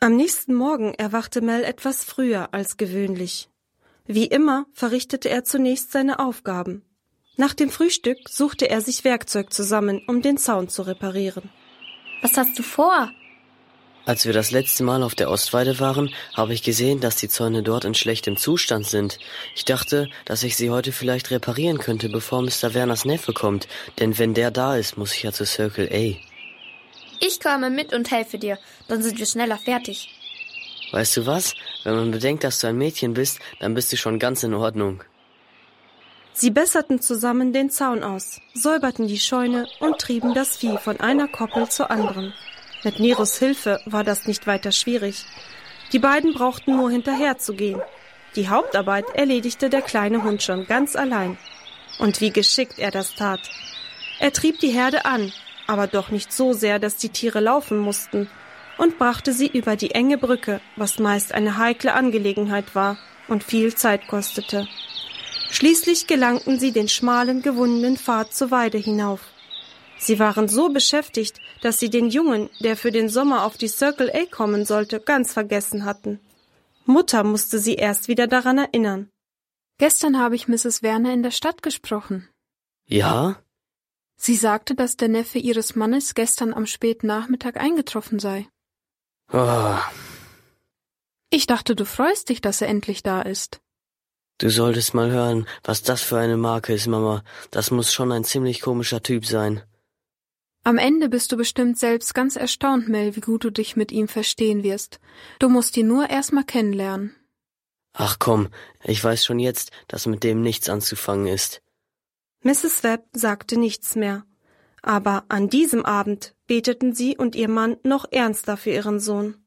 Am nächsten Morgen erwachte Mel etwas früher als gewöhnlich. Wie immer verrichtete er zunächst seine Aufgaben. Nach dem Frühstück suchte er sich Werkzeug zusammen, um den Zaun zu reparieren. Was hast du vor? Als wir das letzte Mal auf der Ostweide waren, habe ich gesehen, dass die Zäune dort in schlechtem Zustand sind. Ich dachte, dass ich sie heute vielleicht reparieren könnte, bevor Mr. Werners Neffe kommt, denn wenn der da ist, muss ich ja zu Circle A. Ich komme mit und helfe dir, dann sind wir schneller fertig. Weißt du was? Wenn man bedenkt, dass du ein Mädchen bist, dann bist du schon ganz in Ordnung. Sie besserten zusammen den Zaun aus, säuberten die Scheune und trieben das Vieh von einer Koppel zur anderen. Mit Neros Hilfe war das nicht weiter schwierig. Die beiden brauchten nur hinterherzugehen. Die Hauptarbeit erledigte der kleine Hund schon ganz allein. Und wie geschickt er das tat. Er trieb die Herde an, aber doch nicht so sehr, dass die Tiere laufen mussten, und brachte sie über die enge Brücke, was meist eine heikle Angelegenheit war und viel Zeit kostete. Schließlich gelangten sie den schmalen, gewundenen Pfad zur Weide hinauf. Sie waren so beschäftigt, dass sie den Jungen, der für den Sommer auf die Circle A kommen sollte, ganz vergessen hatten. Mutter musste sie erst wieder daran erinnern. Gestern habe ich Mrs. Werner in der Stadt gesprochen. Ja? Sie sagte, dass der Neffe ihres Mannes gestern am späten Nachmittag eingetroffen sei. Oh. Ich dachte, du freust dich, dass er endlich da ist. Du solltest mal hören, was das für eine Marke ist, Mama. Das muss schon ein ziemlich komischer Typ sein. Am Ende bist du bestimmt selbst ganz erstaunt, Mel, wie gut du dich mit ihm verstehen wirst. Du musst ihn nur erst mal kennenlernen. Ach komm, ich weiß schon jetzt, dass mit dem nichts anzufangen ist. Mrs. Webb sagte nichts mehr. Aber an diesem Abend beteten sie und ihr Mann noch ernster für ihren Sohn.